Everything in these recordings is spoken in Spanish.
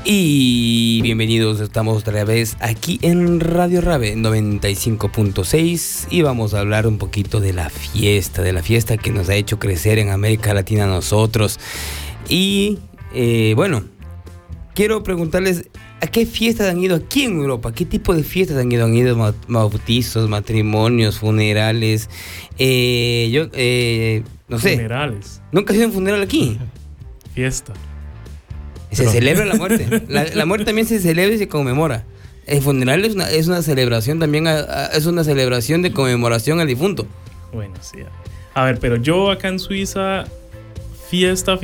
Y bienvenidos, estamos otra vez aquí en Radio Rabe 95.6 y vamos a hablar un poquito de la fiesta que nos ha hecho crecer en América Latina a nosotros. Y bueno, quiero preguntarles, ¿a qué fiestas han ido aquí en Europa? ¿Qué tipo de fiestas han ido? ¿Han ido bautizos, matrimonios, funerales? No sé. Funerales. ¿Nunca has ido a un funeral aquí? Fiesta. Se celebra la muerte. La muerte también se celebra y se conmemora. El funeral es una celebración también, es una celebración de conmemoración al difunto. Bueno, sí. A ver, pero yo acá en Suiza, fiesta,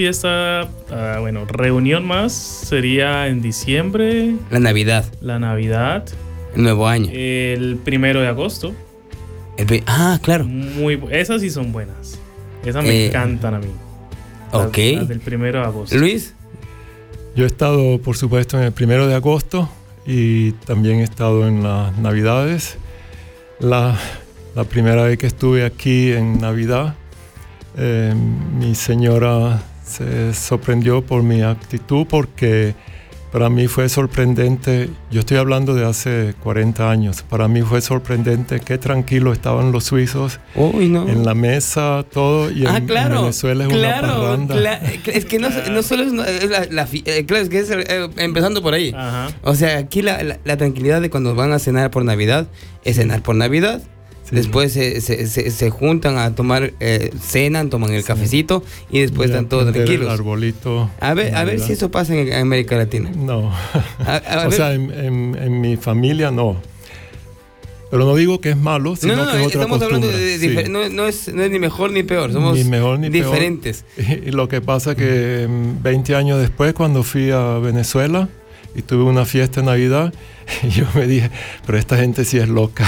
reunión más sería en diciembre. La Navidad. El Nuevo Año. El 1 de agosto. Claro. Esas sí son buenas. Esas me encantan a mí. Ok. Las del 1 de agosto. Luis. Yo he estado, por supuesto, en el 1 de agosto y también he estado en las Navidades. La primera vez que estuve aquí en Navidad, mi señora se sorprendió por mi actitud porque para mí fue sorprendente. Yo estoy hablando de hace 40 años. Para mí fue sorprendente qué tranquilos estaban los suizos en la mesa, todo. Y en Venezuela es una parranda. Es que no solo es claro, es que es empezando por ahí. Ajá. O sea, aquí la tranquilidad de cuando van a cenar por Navidad es cenar por Navidad. Sí. Después se juntan a tomar, cenan, toman el cafecito y después están todos tranquilos. El arbolito. A ver si eso pasa en América Latina. No. O sea, en mi familia no. Pero no digo que es malo, sino que es otra costumbre. Hablando de no es ni mejor ni peor, somos ni mejor, ni diferentes. Peor. Y lo que pasa que 20 años después, cuando fui a Venezuela y tuve una fiesta en Navidad, y yo me dije, pero esta gente sí es loca.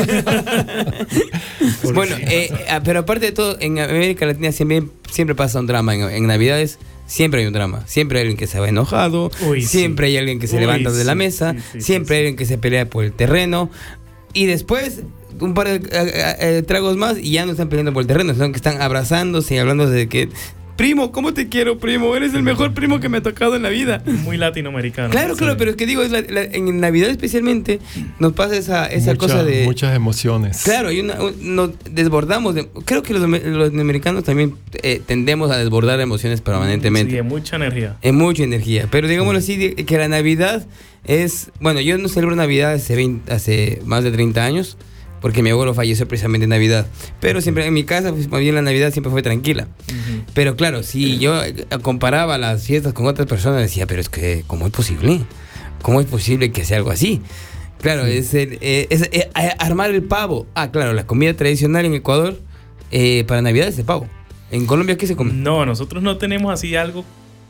Bueno, pero aparte de todo, en América Latina siempre pasa un drama. En Navidades siempre hay un drama. Siempre hay alguien que se va enojado, siempre hay alguien que se levanta de la mesa, siempre hay alguien que se pelea por el terreno. Y después, un par de tragos más y ya no están peleando por el terreno, sino que están abrazándose y hablando de que... Primo, ¿cómo te quiero, primo? Eres el mejor primo que me ha tocado en la vida. Muy latinoamericano. Claro, pero es que digo, en Navidad especialmente nos pasa esa cosa de... Muchas emociones. Claro, y nos desbordamos. Creo que los americanos también tendemos a desbordar emociones permanentemente. Sí, en mucha energía. En mucha energía. Pero digámoslo así, que la Navidad es... Bueno, yo no celebro Navidad hace más de 30 años. Porque mi abuelo falleció precisamente en Navidad. Pero siempre en mi casa, pues, más bien la Navidad siempre fue tranquila. Uh-huh. Pero claro, si yo comparaba las fiestas con otras personas, decía, pero es que, ¿cómo es posible? ¿Cómo es posible que sea algo así? Claro, es armar el pavo. Claro, la comida tradicional en Ecuador para Navidad es el pavo. ¿En Colombia qué se come? No, nosotros no tenemos así algo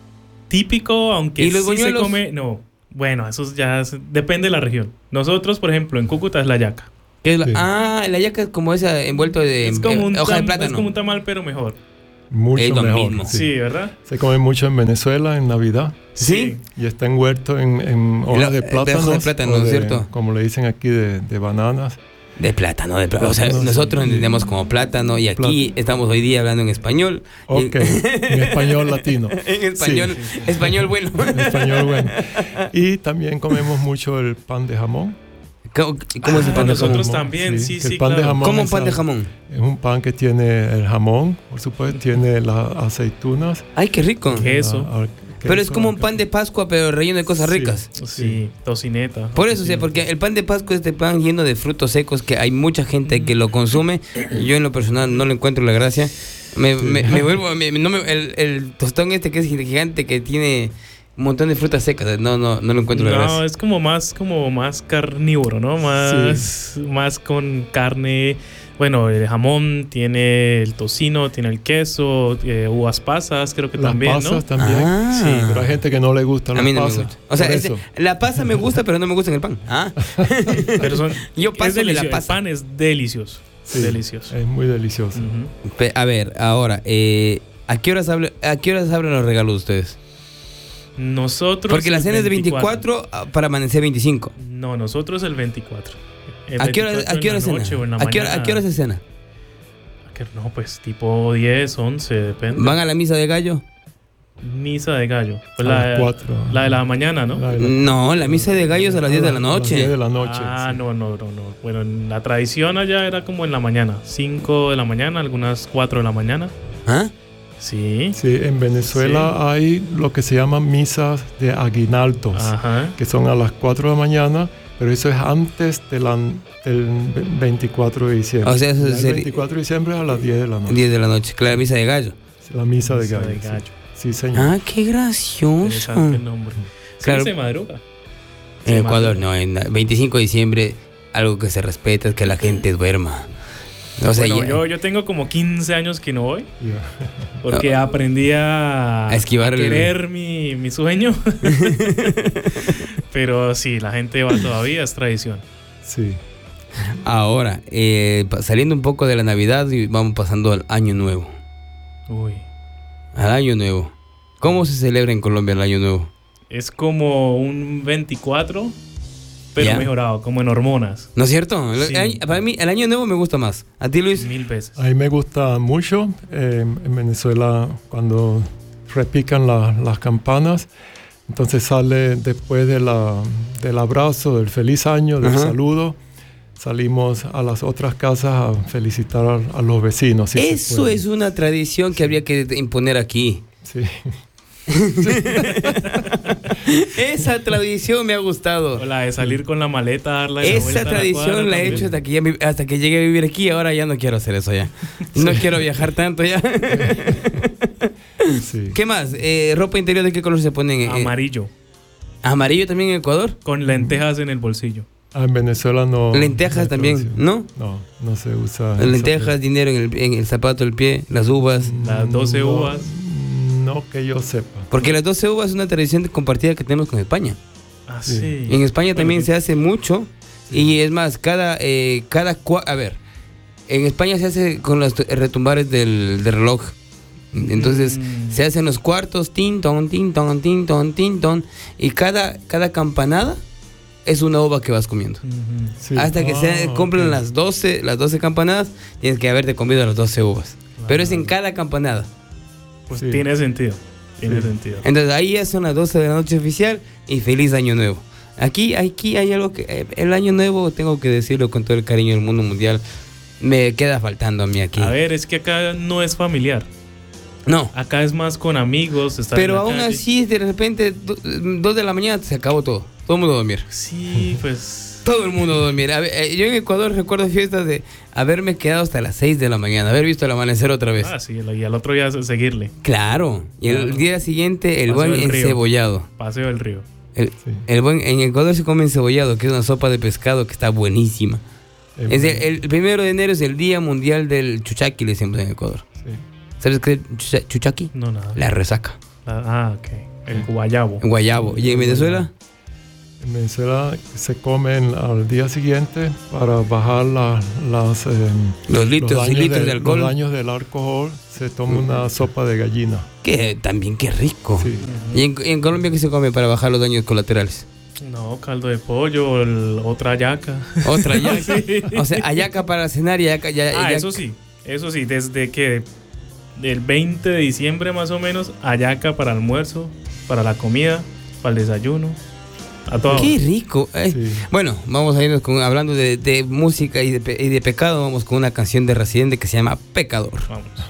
típico, aunque ¿Y los sí buñuelos? Se come... No, bueno, eso ya depende de la región. Nosotros, por ejemplo, en Cúcuta es la yaca. ¿Qué es la yaca es como esa envuelto de hoja de plátano. Es como un tamal, pero mejor. Mucho mejor. Mismo. Sí, ¿verdad? Se come mucho en Venezuela en Navidad. Sí. Y está envuelto en hojas de plátano. Hojas de plátano, ¿cierto? Como le dicen aquí, de bananas. De plátano. O sea, nosotros entendemos como plátano y aquí estamos hoy día hablando en español. Ok, en español latino. En español, sí. Español bueno. En español bueno. Y también comemos mucho el pan de jamón. ¿Cómo es el pan de jamón? Nosotros también, sí, el pan de jamón. ¿Cómo un pan de jamón? Es un pan que tiene el jamón, por supuesto, tiene las aceitunas. ¡Ay, qué rico! Queso. Pero es como un pan de Pascua, pero relleno de cosas ricas. Sí, tocineta. Por eso, porque el pan de Pascua es este pan lleno de frutos secos que hay mucha gente que lo consume. Yo en lo personal no le encuentro la gracia. Me vuelvo... el tostón que es gigante que tiene... un montón de frutas secas, no lo encuentro la gracia. No, es como más carnívoro, ¿no? Más con carne. Bueno, el jamón, tiene el tocino, tiene el queso, uvas pasas, creo que las también, pasas, ¿no? También. Sí, pero hay gente que no le gusta las pasas. A mí no me gusta. O sea, la pasa me gusta, pero no me gusta en el pan. Pero yo paso de la pasa. El pan es delicioso. Sí, delicioso. Es muy delicioso. Uh-huh. A ver, ahora, ¿a qué horas abren los regalos ustedes? Nosotros. Porque la cena es de 24 para amanecer 25. No, nosotros el 24. ¿A qué hora cena? ¿A qué hora se cena? No, pues tipo 10, 11, depende. ¿Van a la misa de gallo? Misa de gallo. Pues A las 4. La de la mañana, ¿no? No, la misa de gallos a las 10 de la A las 10 noche. de la noche. Ah, sí. no. Bueno, la tradición allá era como en la mañana. 5 de la mañana, algunas 4 de la mañana. ¿Ah? Sí. Sí, en Venezuela hay lo que se llaman misas de aguinaldos, Ajá. que son a las 4 de la mañana, pero eso es antes del 24 de diciembre. O sea, eso Ya el sería 24 de diciembre a las 10 de la noche. 10 de la noche, claro, misa de gallo. La misa de Misa gallo. de sí. gallo. Sí, señor. Ah, qué gracioso. Interesante el nombre. Sí, Claro. se madruga. En Se Ecuador, madruga. no, en 25 de diciembre, algo que se respeta es que la gente duerma. O sea, Bueno, yo tengo como 15 años que no voy, Ya. porque aprendí a esquivar el- querer mi sueño. Pero sí, la gente va todavía, es tradición. Sí. Ahora, saliendo un poco de la Navidad y vamos pasando al Año Nuevo. Uy. Al Año Nuevo. ¿Cómo se celebra en Colombia el Año Nuevo? Es como un 24, pero Ya. mejorado, como en hormonas. ¿No es cierto? Sí. Para mí, el Año Nuevo me gusta más. ¿A ti, Luis? 1000 veces. A mí me gusta mucho en Venezuela cuando repican las campanas. Entonces sale después del abrazo, del feliz año, del Ajá. saludo. Salimos a las otras casas a felicitar a los vecinos. si se Eso puede. es una tradición que habría que imponer aquí. Sí. Esa tradición me ha gustado. O la de salir con la maleta, darle la vuelta Esa a la tradición cuadra la he también. hecho hasta que llegué a vivir aquí. Ahora ya no quiero hacer eso ya. No quiero viajar tanto ya. Sí. ¿Qué más? ¿Ropa interior de qué color se ponen? Amarillo, ¿Amarillo también en Ecuador? con lentejas en el bolsillo. En Venezuela no. Lentejas no hay también, tradición. ¿no? No se usa. esa Lentejas, dinero en el zapato del pie, las uvas. Las 12 No, uvas. No que yo sepa. Porque las 12 uvas es una tradición compartida que tenemos con España. Ah, Sí. sí. En España también Bueno, se hace mucho. Y es más, a ver, en España se hace con los retumbares del reloj. Entonces se hacen los cuartos, tin, ton, tin, ton, tin, ton, tin, ton. Y cada campanada es una uva que vas comiendo. Ujú. Sí. Hasta que se cumplen ok. las 12 campanadas, tienes que haberte comido las 12 uvas. Pero es en Claro. cada campanada. Pues Sí. tiene sentido. Tiene Sí. sentido. Entonces ahí ya son las 12 de la noche oficial y feliz año nuevo. Aquí hay algo que el año nuevo, tengo que decirlo con todo el cariño del mundo mundial, me queda faltando a mí aquí. A ver, es que acá no es familiar. No, Acá es más con amigos. Estar en pero la aún calle. así de repente 2 de la mañana se acabó todo. Todo el mundo a dormir. Sí, pues. Todo el mundo a dormir. A ver, yo en Ecuador recuerdo fiestas de haberme quedado hasta las 6 de la mañana, haber visto el amanecer otra vez. Ah, sí, y al otro día seguirle. Claro. Y el Claro. día siguiente el Paseo buen del río. encebollado. Paseo del río. Sí. En Ecuador se come encebollado, que es una sopa de pescado que está buenísima. Es el 1 de enero es el Día Mundial del Chuchaqui, le decimos en Ecuador. Sí. ¿Sabes qué es chuchaqui? No, nada. La resaca. Ok. El guayabo. Guayabo. ¿Y en Venezuela? En Venezuela se comen al día siguiente para bajar Los litros y litros de alcohol. Los daños del alcohol. Se toma una sopa de gallina. Que también, qué rico. Sí. ¿Y en Colombia qué se come para bajar los daños colaterales? No, caldo de pollo, otra yaca. Otra yaca. Sí. O sea, ayaca para cenar y ayaca. Eso sí. Eso sí, desde que del 20 de diciembre más o menos, ayaca para almuerzo, para la comida, para el desayuno, a todo. Qué rico. Sí. Bueno, vamos a irnos hablando de música y de pecado. Vamos con una canción de Residente que se llama Pecador. Vamos.